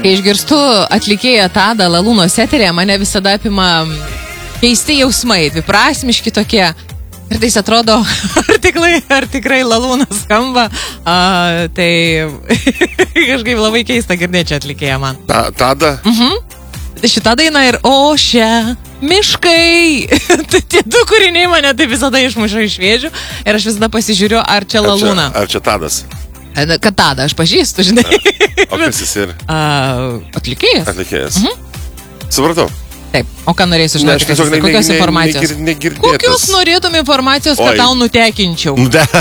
Kai išgirstu atlikėją Tadą Lalūnos eterėje, mane visada apima keisti jausmai, dviprasmiški tokie. Ir tai atrodo, ar tikrai Lalūnas skamba, tai kažkaip labai keista girdėti čia atlikėją man. Tada? Šitą dainą ir Ošia miškai. Tie du kūriniai mane tai visada išmuša iš vėžių ir aš visada pasižiūriu, ar čia Lalūna. Ar čia Tadas? Kad Tadą aš pažįstu, žinai. O kas jis ir? Atlikėjas. Atlikėjas. Supratau. Taip, o ką norėjai sužinoti, kokios informacijos? Kokios norėtum informacijos, kad tau nutekinčiau?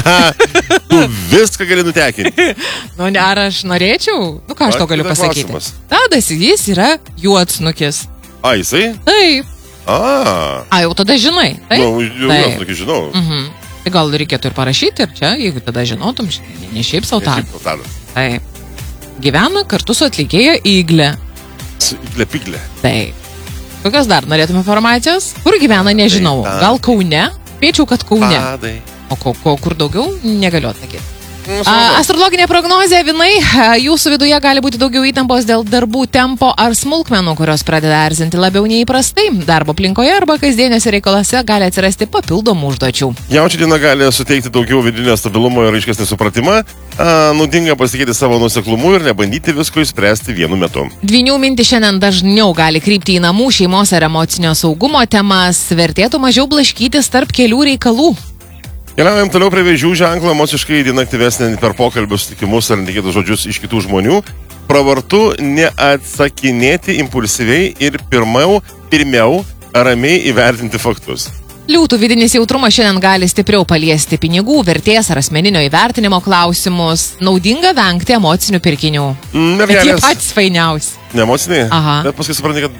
Tu viską gali nutekinti. Ar aš norėčiau? Ką aš to galiu pasakyti? Tadas, jis yra juodsnukis. Jisai? Taip. Jau tada žinai. Juodsnukis žinau. Tai gal reikėtų ir parašyti ir čia, jeigu tada žinotum, ne šiaip sau Tadas. Taip. Gyvena kartu su atlikėja Igle. Su Igle Pigle. Taip. Kokios dar norėtum informacijos? Kur gyvena, nežinau. Gal Kaune? Spėčiau, kad Kaune. O kur daugiau? Negaliu atsakyti. Astrologinė prognozė, Vinai, jūsų viduje gali būti daugiau įtampos dėl darbų tempo ar smulkmenų, kurios pradeda erzinti labiau neįprastai. Darbo aplinkoje arba kasdieniuose reikaluose gali atsirasti papildomų užduočių. Jaučio diena gali suteikti daugiau vidinio stabilumo ir aiškesnį supratimą. Naudinga pasitikėti savo nuoseklumu ir nebandyti visko išspręsti vienu metu. Dvynių mintys šiandien dažniau gali krypti į namų, šeimos ar emocinio saugumo temas. Vertėtų mažiau blaškytis tarp kelių reikalų. Keliaujam toliau prie vėžių ženklo, emociškai diena aktyvesnė per pokalbius, sutikimus ar netikėtus žodžius iš kitų žmonių. Pravartu neatsakinėti impulsyviai ir pirmiau ramiai įvertinti faktus. Liūtų vidinis jautrumas šiandien gali stipriau paliesti pinigų, vertės ar asmeninio įvertinimo klausimus. Naudinga vengti emocinių pirkinių. Bet jie patys fainiausi. Ne emociniai? Aha. Bet paskui supranti, kad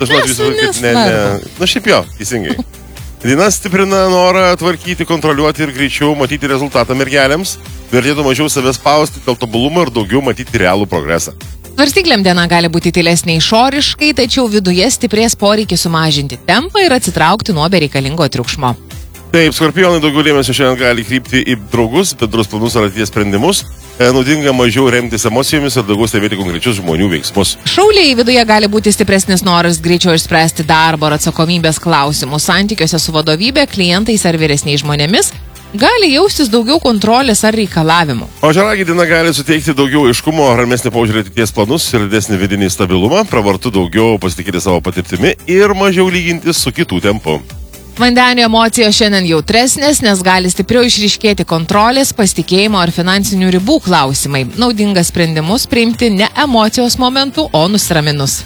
dažnai šiaip jo, teisingai. Diena stiprina norą tvarkyti, kontroliuoti ir greičiau matyti rezultatą mergelėms. Vertėtų mažiau savęs spausti dėl tobulumo ir daugiau matyti realų progresą. Svarstyklėm diena gali būti tylesnė išoriškai, tačiau viduje stiprės poreikį sumažinti tempą ir atsitraukti nuo bereikalingo triukšmo. Taip, skorpionai daugiau dėmesio šiandien gali krypti į draugus, bendrus planus ar ateities sprendimus. Naudinga mažiau remtis emocijomis ir daugiau stebėti konkrečius žmonių veiksmus. Šauliai viduje gali būti stipresnis noras greičiau išspręsti darbo ar atsakomybės klausimus. Santykiuose su vadovybė, klientais ar vyresniais žmonėmis gali jaustis daugiau kontrolės ar reikalavimų. O žaragi diena gali suteikti daugiau aiškumo, ramesnį požiūrį ateities planus ir didesnį vidinį stabilumą. Pravartu daugiau pasitikėti savo patirtimi ir mažiau lygintis su kitų tempu. Vandenio emocijos šiandien jautresnės, nes gali stipriau išryškėti kontrolės, pasitikėjimo ar finansinių ribų klausimai. Naudinga sprendimus priimti ne emocijos momentu, o nusiraminus.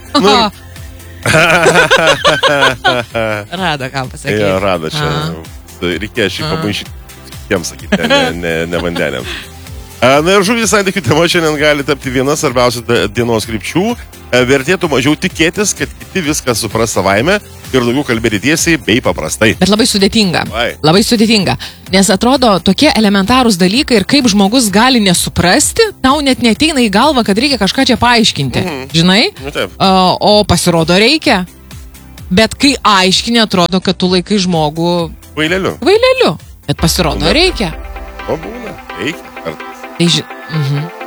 Rado, ką pasakyti. Ja, rado čia. Reikėjo šį pamaišyti, kitiems sakyti, ne vandeniam. Na ir žuvys santykių tema šiandien gali tapti viena svarbiausių dienos krypčių. Vertėtų mažiau tikėtis, kad kiti viską supras savaime ir daugiau kalbėti tiesiai bei paprastai. Bet labai sudėtinga. Labai sudėtinga. Nes atrodo tokie elementarūs dalykai ir kaip žmogus gali nesuprasti, tau net neteina į galvą, kad reikia kažką čia paaiškinti. Žinai? O pasirodo reikia. Bet kai aiškini, atrodo, kad tu laikai žmogų Kvaileliu. Bet pasirodo reikia. O būna. Reikia. Tai